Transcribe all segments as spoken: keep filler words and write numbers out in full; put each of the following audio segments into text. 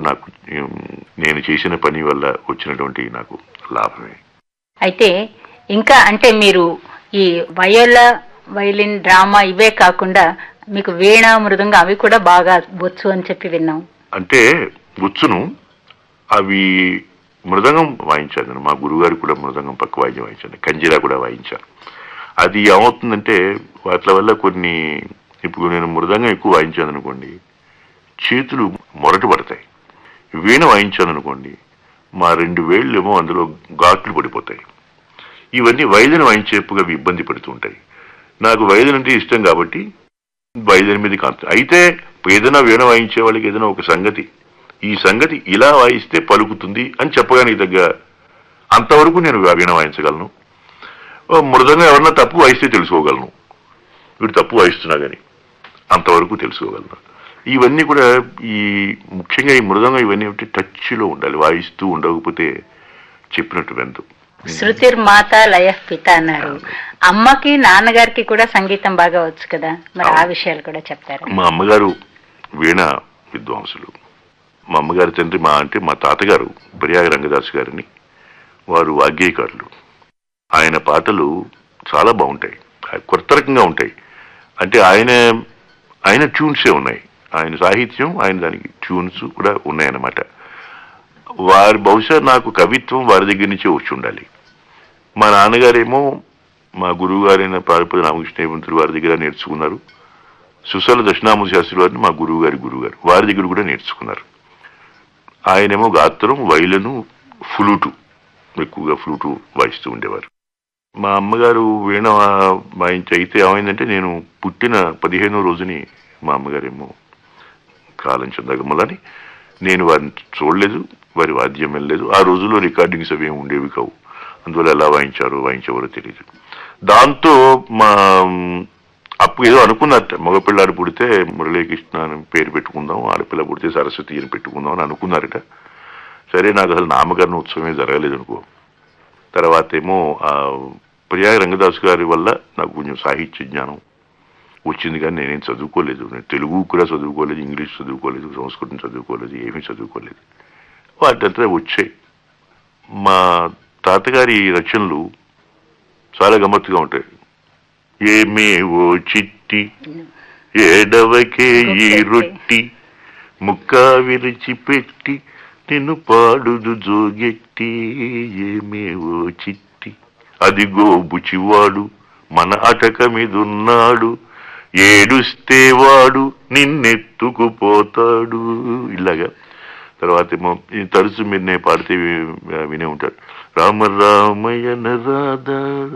నాకు నేను చేసిన పని వల్ల వచ్చినటువంటి నాకు లాభమే. అయితే ఇంకా అంటే మీరు ఈ వయోల వైలిన్ డ్రామా ఇవే కాకుండా మీకు వీణ మృదంగం అవి కూడా బాగా వచ్చు అని చెప్పి విన్నాం. అంటే వచ్చును, అవి మృదంగం వాయించాను. మా గురువుగారు కూడా మృదంగం పక్క వాయిద్యం వాయించాను, కంజీరా కూడా వాయించాను. అది ఏమవుతుందంటే వాటి వల్ల కొన్ని, ఇప్పుడు నేను మృదంగం ఎక్కువ వాయించాను అనుకోండి చేతులు మొరటు పడతాయి. వీణ వాయించాను అనుకోండి మా రెండు వేళ్ళు ఏమో అందులో ఘాట్లు పడిపోతాయి. ఇవన్నీ వైద్యుని వాయించేపుగా ఇబ్బంది పడుతూ ఉంటాయి. నాకు వైద్యుని అంటే ఇష్టం కాబట్టి వైద్యుని మీద కాంత. అయితే ఏదైనా వీణ వాయించే వాళ్ళకి ఏదైనా ఒక సంగతి, ఈ సంగతి ఇలా వాయిస్తే పలుకుతుంది అని చెప్పగానే దగ్గర అంతవరకు నేను వీణ వాయించగలను. మృదంగా ఎవరన్నా తప్పు వాయిస్తే తెలుసుకోగలను, వీడు తప్పు వాయిస్తున్నా కానీ అంతవరకు తెలుసుకోగలను. ఇవన్నీ కూడా ఈ ముఖ్యంగా ఈ మృదంగం ఇవన్నీ ఒకటి టచ్లో ఉండాలి, వాయిస్తూ ఉండకపోతే చెప్పినట్టు వెందు. శృతిర్ మాత లయ పిత అన్నారు. అమ్మకి నాన్నగారికి కూడా సంగీతం బాగా వచ్చు కదా, మరి ఆ విషయాలు కూడా చెప్తారు. మా అమ్మగారు వీణ విద్వాంసులు. మా అమ్మగారి తండ్రి మా అంటే మా తాతగారు ప్రయాగ రంగదాస్ గారిని, వారు వాగ్గేయకారులు. ఆయన పాటలు చాలా బాగుంటాయి, కొత్త రకంగా ఉంటాయి. అంటే ఆయన ఆయన ట్యూన్సే ఉన్నాయి, ఆయన సాహిత్యం ఆయన దానికి ట్యూన్స్ కూడా ఉన్నాయన్నమాట. వారి బహుశా నాకు కవిత్వం వారి దగ్గర నుంచే వచ్చి ఉండాలి. మా నాన్నగారేమో మా గురువు గారైన ప్రాణపతి రామకృష్ణ మంత్రులు వారి దగ్గర నేర్చుకున్నారు. సుసల దక్షిణామూర్తి శాస్త్రి వారిని మా గురువు గారి గురువు గారు వారి దగ్గర కూడా నేర్చుకున్నారు. ఆయనేమో గాత్రం, వైలను, ఫ్లూటు, ఎక్కువగా ఫ్లూటు వాయిస్తూ ఉండేవారు. మా అమ్మగారు వీణ వాయించి అయితే ఏమైందంటే నేను పుట్టిన పదిహేనో రోజుని మా అమ్మగారేమో కాలం చెందగమ్మలని, నేను వారిని చూడలేదు, వారి వాద్యం వెళ్ళలేదు. ఆ రోజుల్లో రికార్డింగ్స్ అవి ఏమి ఉండేవి కావు, అందువల్ల ఎలా వాయించారో వాయించేవారో తెలియదు. దాంతో మా అప్పుడు ఏదో అనుకున్నట్ట, మగపిల్లాడు పుడితే మురళీకృష్ణ అని పేరు పెట్టుకుందాం, ఆడపిల్ల పుడితే సరస్వతి అని పెట్టుకుందాం అని అనుకున్నారట. సరే, నాకు అసలు నామకరణ ఉత్సవమే జరగలేదు అనుకో. తర్వాత ఏమో ప్రయాగ రంగదాస్ గారి వల్ల నాకు కొంచెం సాహిత్య జ్ఞానం వచ్చింది, కానీ నేనేం చదువుకోలేదు. నేను తెలుగు కూడా చదువుకోలేదు, ఇంగ్లీష్ చదువుకోలేదు, సంస్కృతం చదువుకోలేదు, ఏమీ చదువుకోలేదు. వాటంతా వచ్చాయి. మా తాతగారి రచనలు చాలా గమ్మత్తుగా ఉంటాయి. ఏమేవో చిట్టి ఏడవకే ఈ రొట్టి ముక్క విరిచిపెట్టి నిన్ను పాడుదు జోగెట్టి, ఏమేవో చిట్టి అదిగో బుచివాడు మన అటక మీదున్నాడు, ఏడుస్తే వాడు నిన్నెత్తుకుపోతాడు. ఇలాగా తర్వాత ఏమో తరచు మీరు నేను పాడితే వినే ఉంటాడు. రామ రామయ్యన రాధా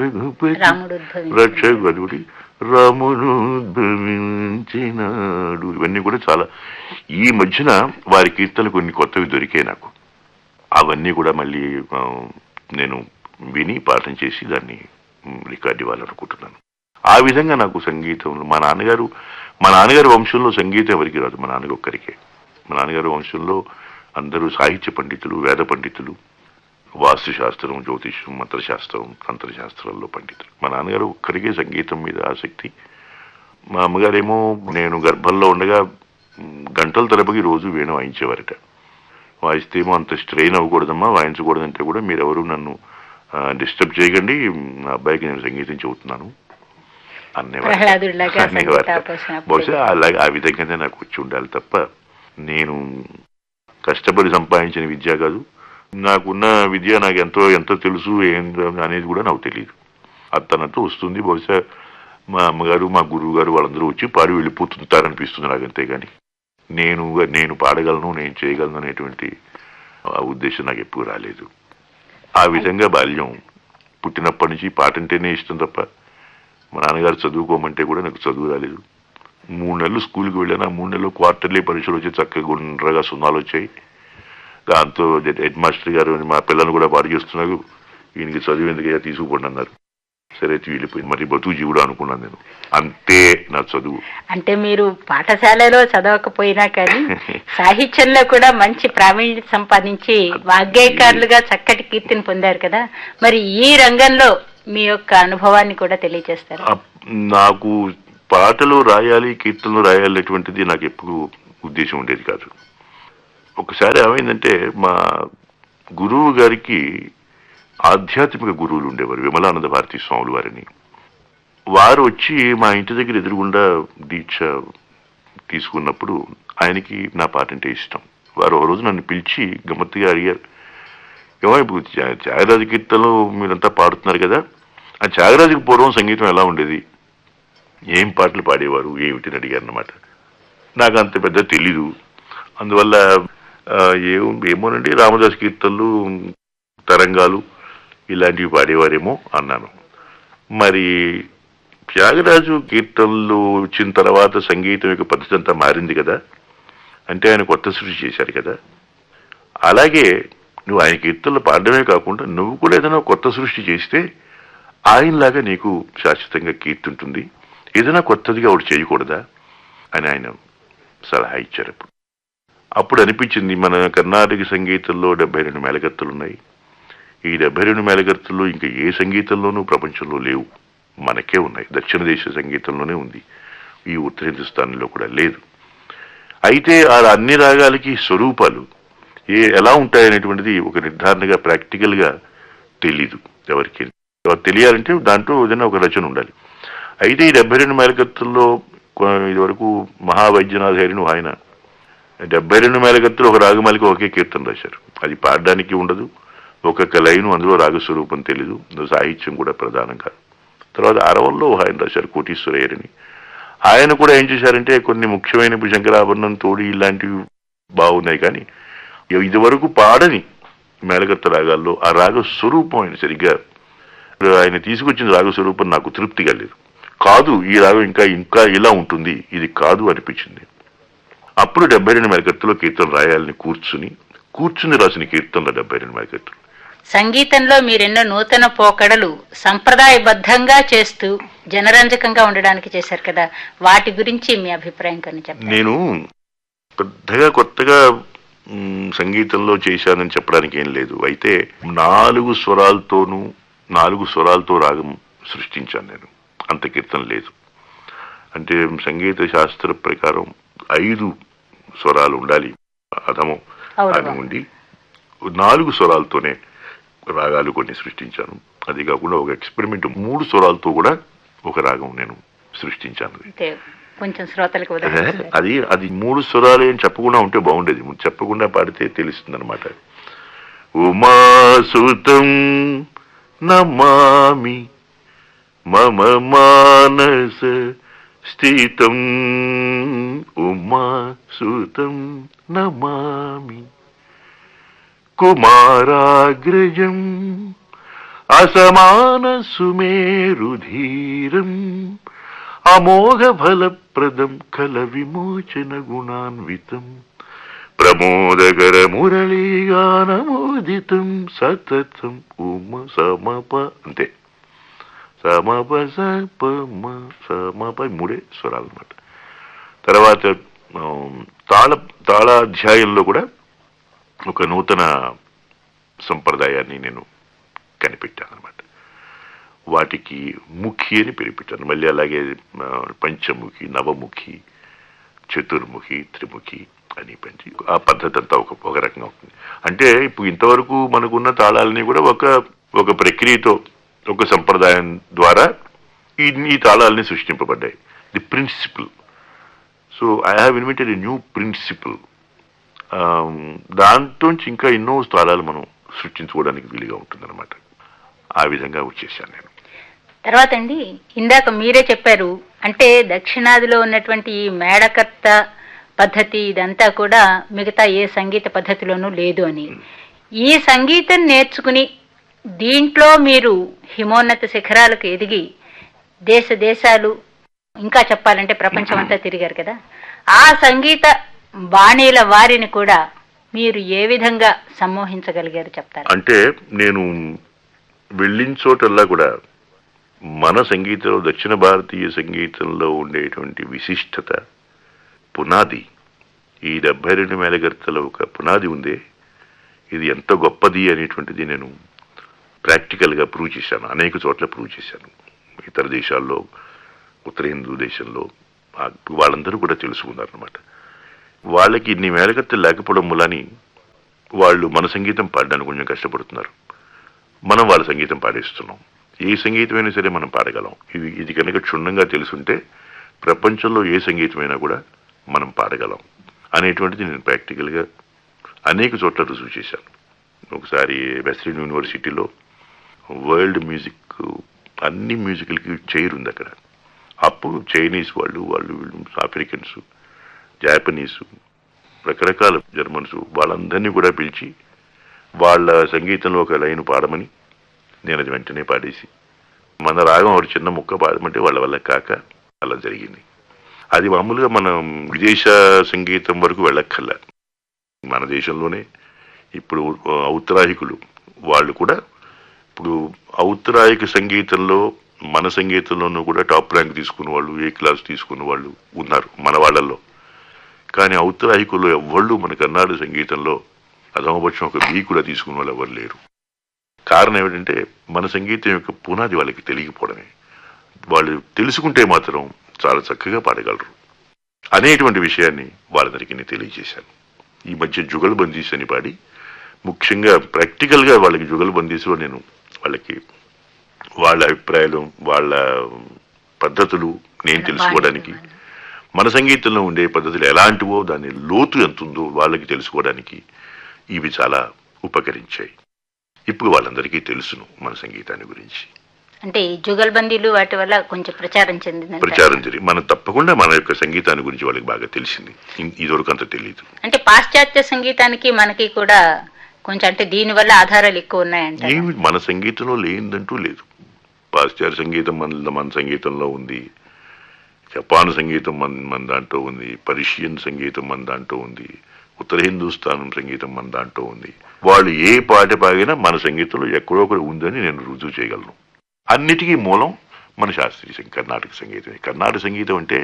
రక్షకు, అది ఒకటి, రాముడు ఉద్భవించినాడు. ఇవన్నీ కూడా చాలా ఈ మధ్యన వారి కీర్తనలు కొన్ని కొత్తవి దొరికాయి నాకు. అవన్నీ కూడా మళ్ళీ నేను విని పాఠం చేసి దాన్ని రికార్డ్ ఇవ్వాలనుకుంటున్నాను. ఆ విధంగా నాకు సంగీతంలో మా నాన్నగారు మా నాన్నగారి వంశంలో సంగీతం ఎవరికి రాదు, మా నాన్నగారు ఒక్కరికే. మా నాన్నగారి వంశంలో అందరూ సాహిత్య పండితులు, వేద పండితులు, వాస్తుశాస్త్రం, జ్యోతిష్యం, మంత్రశాస్త్రం, తంత్రశాస్త్రాల్లో పండితులు. మా నాన్నగారు ఒక్కరికే సంగీతం మీద ఆసక్తి. మా అమ్మగారేమో నేను గర్భంలో ఉండగా గంటల తరబడి రోజు వీణ వాయించేవారట. వాయిస్తేమో అంత స్ట్రెయిన్ అవ్వకూడదమ్మా, వాయించకూడదంటే కూడా మీరెవరు నన్ను డిస్టర్బ్ చేయకండి, నా అబ్బాయికి నేను సంగీతం చెబుతున్నాను అనేవారు అనేవారు బహుశా అలాగే ఆ విధంగానే నాకు వచ్చి ఉండాలి తప్ప నేను కష్టపడి సంపాదించిన విద్య కాదు. నాకున్న విద్య నాకు ఎంతో ఎంతో తెలుసు అనేది కూడా నాకు తెలియదు, అతనంతా వస్తుంది. బహుశా మా అమ్మగారు, మా గురువు గారు వాళ్ళందరూ వచ్చి పాడి వెళ్ళిపోతుంటారనిపిస్తుంది నాకు, అంతేగాని నేను నేను పాడగలను, నేను చేయగలను అనేటువంటి ఉద్దేశం నాకు ఎప్పుడు రాలేదు. ఆ విధంగా బాల్యం పుట్టినప్పటి నుంచి పాట అంటేనే ఇష్టం తప్ప మా నాన్నగారు చదువుకోమంటే కూడా నాకు చదువు రాలేదు. మూడు నెలలు స్కూల్కి వెళ్ళాను, ఆ మూడు నెలలు క్వార్టర్లీ పరీక్షలు వచ్చి చక్కగా గుండ్రగా సున్నాలు వచ్చాయి. దాంతో హెడ్ మాస్టర్ గారు మా పిల్లలు కూడా పాడు చేస్తున్నారు, ఈయనకి చదువు ఎందుకయ్యా తీసుకుపోండి అన్నారు. సరే వెళ్ళిపోయింది, మరి బతుకు జీవుడు అనుకున్నాను నేను. అంతే నా చదువు. అంటే మీరు పాఠశాలలో చదవకపోయినా కానీ సాహిత్యంలో కూడా మంచి ప్రావీణ్యం సంపాదించి వాగ్గేయకారులుగా చక్కటి కీర్తిని పొందారు కదా, మరి ఈ రంగంలో మీ యొక్క అనుభవాన్ని కూడా తెలియజేస్తారు. నాకు పాటలు రాయాలి, కీర్తనలు రాయాలి అటువంటిది నాకు ఎప్పుడు ఉద్దేశం ఉండేది కాదు. ఒకసారి ఏమైందంటే మా గురువు గారికి ఆధ్యాత్మిక గురువులు ఉండేవారు, విమలానంద భారతీ స్వాములు వారిని. వారు వచ్చి మా ఇంటి దగ్గర ఎదురుగుండా దీక్ష తీసుకున్నప్పుడు ఆయనకి నా పాట అంటే ఇష్టం. వారు ఒక రోజు నన్ను పిలిచి గమ్మత్తుగా అడిగారు, ఏమో ఇప్పుడు త్యాగరాజు కీర్తనలు మీరంతా పాడుతున్నారు కదా, ఆ త్యాగరాజుకి పూర్వం సంగీతం ఎలా ఉండేది, ఏం పాటలు పాడేవారు ఏమిటిని అడిగారు అన్నమాట. నాకు అంత పెద్ద తెలీదు. అందువల్ల ఏం ఏమోనండి రామదాస్ కీర్తనలు, తరంగాలు ఇలాంటివి పాడేవారేమో అన్నాను. మరి త్యాగరాజు కీర్తనలు వచ్చిన తర్వాత సంగీతం యొక్క పద్ధతి అంతా మారింది కదా, అంటే ఆయన కొత్త సృష్టి చేశారు కదా, అలాగే నువ్వు ఆయన కీర్తనలు పాడడమే కాకుండా నువ్వు కూడా ఏదైనా కొత్త సృష్టి చేస్తే ఆయనలాగా నీకు శాశ్వతంగా కీర్తి ఉంటుంది, ఏదైనా కొత్తదిగా ఒకటి చేయకూడదా అని ఆయన సలహా ఇచ్చారు. అప్పుడు అప్పుడు అనిపించింది, మన కర్ణాటక సంగీతంలో డెబ్బై రెండు మేళకర్తలు ఉన్నాయి. ఈ డెబ్బై రెండు మేళకర్తలు ఇంకా ఏ సంగీతంలోనూ ప్రపంచంలో లేవు, మనకే ఉన్నాయి. దక్షిణ దేశ సంగీతంలోనే ఉంది, ఈ ఉత్తర హిందుస్థాన్లో కూడా లేదు. అయితే ఆ అన్ని రాగాలకి స్వరూపాలు ఏ ఎలా ఉంటాయనేటువంటిది ఒక నిర్ధారణగా ప్రాక్టికల్గా తెలీదు ఎవరికి. తెలియాలంటే దాంట్లో ఏదైనా ఒక రచన ఉండాలి. అయితే ఈ డెబ్బై రెండు మేళకర్తల్లో ఇదివరకు మహావైద్యనాథ్ హరిను ఆయన డెబ్బై రెండు మేళకర్తలు ఒక రాగమాలిక ఒకే కీర్తన రాశారు. అది పాడడానికి ఉండదు, ఒక్కొక్క లైను అందులో రాగస్వరూపం తెలీదు, సాహిత్యం కూడా ప్రధానం కాదు. తర్వాత అరవల్లో ఆయన రాశారు కోటీశ్వరయ్యని. ఆయన కూడా ఏం చేశారంటే కొన్ని ముఖ్యమైన శంకరాభరణం, తోడి ఇలాంటివి బాగున్నాయి, కానీ ఇదివరకు పాడని మేళకర్త రాగాల్లో ఆ రాగ స్వరూపం ఆయన సరిగ్గా ఆయన తీసుకొచ్చిన రాగ స్వరూపం నాకు తృప్తిగా లేదు. కాదు ఈ రాగం ఇంకా ఇంకా ఇలా ఉంటుంది, ఇది కాదు అనిపించింది. అప్పుడు డెబ్బై రెండు మేళకర్తలో కీర్తన రాయాలని కూర్చుని కూర్చుని రాసిన కీర్తనలో డెబ్బై రెండు మేళకర్తలు. సంగీతంలో మీరెన్నో నూతన పోకడలు సంప్రదాయబద్ధంగా చేస్తూ జనరంజకంగా ఉండడానికి చేశారు కదా, వాటి గురించి మీ అభిప్రాయం కానీ చెప్పండి. నేను పెద్దగా కొత్తగా సంగీతంలో చేశానని చెప్పడానికి ఏం లేదు. అయితే నాలుగు స్వరాలతోనూ నాలుగు స్వరాలతో రాగం సృష్టించాను నేను, అంత కీర్తన లేదు. అంటే సంగీత శాస్త్ర ప్రకారం ఐదు స్వరాలు ఉండాలి, అధమం అది ఉండి నాలుగు స్వరాలతోనే రాగాలు కొన్ని సృష్టించాను. అది కాకుండా ఒక ఎక్స్పెరిమెంట్ మూడు స్వరాలతో కూడా ఒక రాగం నేను సృష్టించాను. కొంచెం శ్రోతలకు అది అది మూడు స్వరాలు ఏం చెప్పకుండా ఉంటే బాగుండేది, చెప్పకుండా పాడితే తెలుస్తుంది అనమాట. ఉమాసుతం నమామి మమ మానస స్థితం, ఉమాసుతం నమామి కుమారాగ్రజం అసమాన సుమేరుధీరం అమోఘ ఫలప్రదం కల విమోచన గుణాన్వితం ప్రమోదకర మురళీగానమోదితం సతతం ఉమ సమప. అంతే, సమప సపమ సమప మూడే స్వరాలు అన్నమాట. తర్వాత తాళ తాళాధ్యాయంలో కూడా ఒక నూతన సంప్రదాయాన్ని నేను కనిపెట్టాను అనమాట. వాటికి ముఖి అని పేరు పెట్టాను. మళ్ళీ అలాగే పంచముఖి, నవముఖి, చతుర్ముఖి, త్రిముఖి అని పెంచి ఆ పద్ధతి అంతా ఒక ఒక రకంగా ఉంటుంది. అంటే ఇప్పుడు ఇంతవరకు మనకున్న తాళాలని కూడా ఒక ఒక ప్రక్రియతో ఒక సంప్రదాయం ద్వారా ఈ ఈ తాళాలని సృష్టింపబడ్డాయి. The principal. So I have invented a new principal. దాంట్లోంచి ఇంకా ఎన్నో తాళాలు మనం సృష్టించుకోవడానికి వీలుగా ఉంటుంది అనమాట. ఆ విధంగా వచ్చేసాను నేను. తర్వాత అండి, ఇందాక మీరే చెప్పారు, అంటే దక్షిణాదిలో ఉన్నటువంటి ఈ మేళకర్త పద్ధతి ఇదంతా కూడా మిగతా ఏ సంగీత పద్ధతిలోనూ లేదు అని. ఈ సంగీతం నేర్చుకుని దీంట్లో మీరు హిమోన్నత శిఖరాలకు ఎదిగి దేశ దేశాలు ఇంకా చెప్పాలంటే ప్రపంచం అంతా తిరిగారు కదా, ఆ సంగీత బాణీల వారిని కూడా మీరు ఏ విధంగా సమ్మోహించగలిగారు చెప్తారు? అంటే నేను వెళ్ళిన చోటల్లా కూడా మన సంగీతంలో, దక్షిణ భారతీయ సంగీతంలో ఉండేటువంటి విశిష్టత, పునాది, ఈ డెబ్బై రెండు మేళకర్తలో ఒక పునాది ఉందే, ఇది ఎంత గొప్పది అనేటువంటిది నేను ప్రాక్టికల్గా ప్రూవ్ చేశాను. అనేక చోట్ల ప్రూవ్ చేశాను. ఇతర దేశాల్లో, ఉత్తర హిందూ దేశంలో వాళ్ళందరూ కూడా తెలుసుకున్నారనమాట. వాళ్ళకి ఇన్ని మేళకత్తులు లేకపోవడం మూలని వాళ్ళు మన సంగీతం పాడడానికి కొంచెం కష్టపడుతున్నారు. మనం వాళ్ళ సంగీతం పాడేస్తున్నాం. ఏ సంగీతమైనా సరే మనం పాడగలం. ఇది ఇది కనుక క్షుణ్ణంగా తెలుసుంటే ప్రపంచంలో ఏ సంగీతమైనా కూడా మనం పాడగలం అనేటువంటిది నేను ప్రాక్టికల్గా అనేక చోట్ల రుజువు చేశాను. ఒకసారి వెస్ట్రన్ యూనివర్సిటీలో వరల్డ్ మ్యూజిక్ అన్ని మ్యూజికల్కి చైర్ ఉంది అక్కడ. అప్పుడు చైనీస్ వాళ్ళు వాళ్ళు వీళ్ళు ఆఫ్రికన్స్, జాపనీసు, రకరకాల జర్మన్స్ వాళ్ళందరినీ కూడా పిలిచి వాళ్ళ సంగీతంలో ఒక లైన్ పాడమని నేను అది వెంటనే పాడేసి, మన రాగం ఒక చిన్న ముక్క పాడమంటే వాళ్ళ వల్ల కాక అలా జరిగింది. అది మామూలుగా మనం విదేశ సంగీతం వరకు వెళ్ళక్కర్లా. మన దేశంలోనే ఇప్పుడు ఔత్తరాహికులు వాళ్ళు కూడా ఇప్పుడు ఔత్తరాహిక సంగీతంలో మన సంగీతంలోనూ కూడా టాప్ ర్యాంక్ తీసుకున్న వాళ్ళు, ఏ క్లాస్ తీసుకున్న వాళ్ళు ఉన్నారు మన వాళ్ళల్లో. కానీ ఔత్తరాహికుల్లో ఎవళ్ళు మన కర్ణాటక సంగీతంలో అధమపక్షం ఒక బీ కూడా తీసుకున్న వాళ్ళు ఎవరు లేరు. కారణం ఏమిటంటే మన సంగీతం యొక్క పునాది వాళ్ళకి తెలియకపోవడమే. వాళ్ళు తెలుసుకుంటే మాత్రం చాలా చక్కగా పాడగలరు అనేటువంటి విషయాన్ని వాళ్ళందరికీ నేను తెలియజేశాను. ఈ మధ్య జుగల్బందీస్ అని పాడి ముఖ్యంగా ప్రాక్టికల్గా వాళ్ళకి జుగల్బందీస్లో నేను వాళ్ళకి వాళ్ళ అభిప్రాయాలు, వాళ్ళ పద్ధతులు నేను తెలుసుకోవడానికి, మన సంగీతంలో ఉండే పద్ధతులు ఎలాంటివో దాని లోతు ఎంత ఉందో వాళ్ళకి తెలుసుకోవడానికి ఇవి చాలా ఉపకరించాయి. ఇప్పుడు వాళ్ళందరికీ తెలుసును మన సంగీతాన్ని గురించి. అంటే జుగల్బందీలు వాటి వల్ల కొంచెం ప్రచారం చెందింది. ప్రచారం జరిగి మనం తప్పకుండా మన యొక్క సంగీతాన్ని గురించి వాళ్ళకి బాగా తెలిసింది. ఇదివరకు అంత తెలియదు. అంటే పాశ్చాత్య సంగీతానికి మనకి కూడా కొంచెం అంటే దీని వల్ల ఆధారాలు ఎక్కువ ఉన్నాయంట. ఏమి మన సంగీతంలో లేనిదంటూ లేదు. పాశ్చాత్య సంగీతం మన మన సంగీతంలో ఉంది, జపాన్ సంగీతం మన మన దాంట్లో ఉంది, పర్షియన్ సంగీతం మన దాంట్లో ఉంది, ఉత్తర హిందూస్థానం సంగీతం మన దాంట్లో ఉంది. వాళ్ళు ఏ పాట పాగినా మన సంగీతంలో ఎక్కడో ఒకటి ఉందని నేను రుజువు చేయగలను. అన్నిటికీ మూలం మన శాస్త్రీయ సంగీతం, కర్ణాటక సంగీతమే. కర్ణాటక సంగీతం అంటే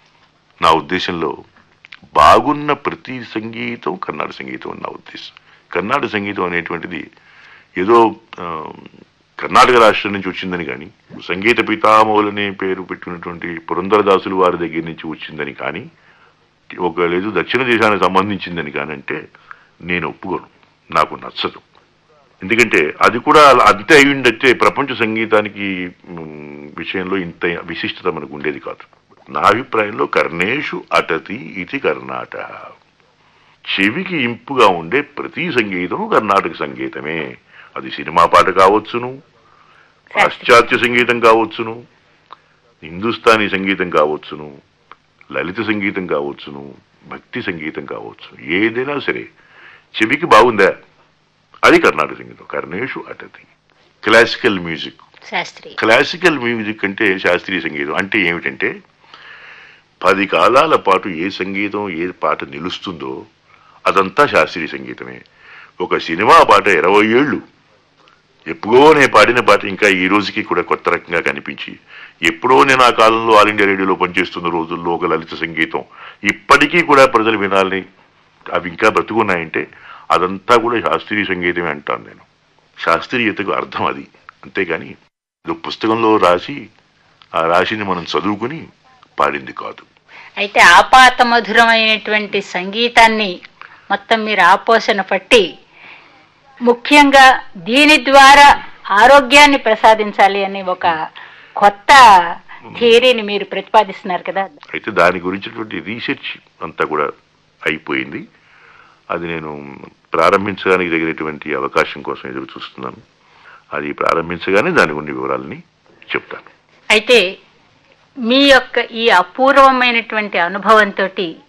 నా ఉద్దేశంలో బాగున్న ప్రతి సంగీతం కర్ణాటక సంగీతం అని నా ఉద్దేశం. కర్ణాటక సంగీతం అనేటువంటిది ఏదో కర్ణాటక రాష్ట్రం నుంచి వచ్చిందని కానీ, సంగీత పితామహులనే పేరు పెట్టినటువంటి పురంధరదాసులు వారి దగ్గర నుంచి వచ్చిందని కానీ, ఒక లేదు దక్షిణ దేశానికి సంబంధించిందని కానీ అంటే నేను ఒప్పుకోను. నాకు నచ్చదు. ఎందుకంటే అది కూడా అంతే అయి ఉండొచ్చే ప్రపంచ సంగీతానికి విషయంలో ఇంత విశిష్టత మనకు ఉండేది కాదు. నా అభిప్రాయంలో కర్ణేషు అటతి ఇది కర్ణాటక. చెవికి ఇంపుగా ఉండే ప్రతి సంగీతం కర్ణాటక సంగీతమే. అది సినిమా పాట కావచ్చును, పాశ్చాత్య సంగీతం కావచ్చును, హిందుస్థానీ సంగీతం కావచ్చును, లలిత సంగీతం కావచ్చును, భక్తి సంగీతం కావచ్చు, ఏదైనా సరే చెవికి బాగుందా అది కర్ణాటక సంగీతం. కర్ణేషు అటతి. క్లాసికల్ మ్యూజిక్, క్లాసికల్ మ్యూజిక్ అంటే శాస్త్రీయ సంగీతం అంటే ఏమిటంటే పది కాలాల పాటు ఏ సంగీతం ఏ పాట నిలుస్తుందో అదంతా శాస్త్రీయ సంగీతమే. ఒక సినిమా పాట ఇరవై ఏళ్ళు ఎప్పుడో నేను పాడిన పాట ఇంకా ఈ రోజుకి కూడా కొత్త రకంగా కనిపించి, ఎప్పుడో నేను ఆ కాలంలో ఆల్ ఇండియా రేడియోలో పనిచేస్తున్న రోజుల్లో ఒక లలిత సంగీతం ఇప్పటికీ కూడా ప్రజలు వినాలని అవి ఇంకా బ్రతుకున్నాయంటే అదంతా కూడా శాస్త్రీయ సంగీతమే అంటాను నేను. శాస్త్రీయతకు అర్థం అది. అంతేగాని పుస్తకంలో రాసి ఆ రాశిని మనం చదువుకుని పాడింది కాదు. అయితే ఆపాత మధురమైనటువంటి సంగీతాన్ని మొత్తం మీరు ఆపోషణ పట్టి ముఖ్యంగా దీని ద్వారా ఆరోగ్యాన్ని ప్రసాదించాలి అని ఒక కొత్త థియరీని మీరు ప్రతిపాదిస్తున్నారు కదా. అయితే దాని గురించినటువంటి రీసెర్చ్ అంతా కూడా అయిపోయింది. అది నేను ప్రారంభించడానికి తగినటువంటి అవకాశం కోసం ఎదురు చూస్తున్నాను. అది ప్రారంభించగానే దాని కొన్ని వివరాలని చెప్తాను. అయితే మీ యొక్క ఈ అపూర్వమైనటువంటి అనుభవంతో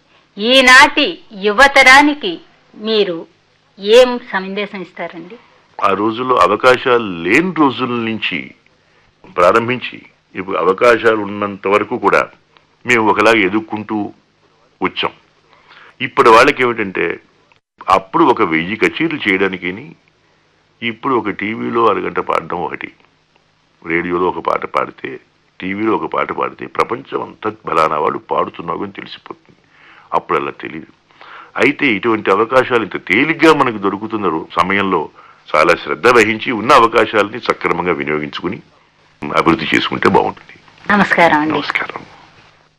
ఈనాటి యువతరానికి మీరు ఏం సందేశం ఇస్తారండి? ఆ రోజుల్లో అవకాశాలు లేని రోజుల నుంచి ప్రారంభించి ఇప్పుడు అవకాశాలు ఉన్నంత వరకు కూడా మేము ఒకలాగా ఎదుర్కొంటూ వచ్చాం. ఇప్పుడు వాళ్ళకి ఏమిటంటే అప్పుడు ఒక వెయ్యి కచేరీలు చేయడానికి ఇప్పుడు ఒక టీవీలో అరగంట పాడడం ఒకటి, రేడియోలో ఒక పాట పాడితే, టీవీలో ఒక పాట పాడితే ప్రపంచం అంతా బలానా వాళ్ళు పాడుతున్నావు అని తెలిసిపోతుంది. అప్పుడు అలా తెలియదు. అయితే ఇటువంటి అవకాశాలు ఇంత తేలిగ్గా మనకు దొరుకుతున్న సమయంలో చాలా శ్రద్ధ వహించి ఉన్న అవకాశాలని సక్రమంగా వినియోగించుకుని అభివృద్ధి చేసుకుంటే బాగుంటుంది. నమస్కారం. నమస్కారం.